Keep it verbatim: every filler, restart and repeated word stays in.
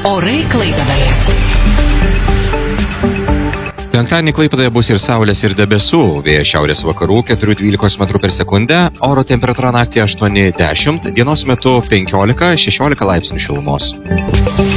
Orai Klaipėdoje. Penktadienį Klaipėdoje bus ir saulės, ir debesų. Vėjas šiaurės vakarų keturi dvylika metrų per sekundę, oro temperatūra naktį aštuoni dešimt, dienos metu penkiolika šešiolika laipsnių šilumos.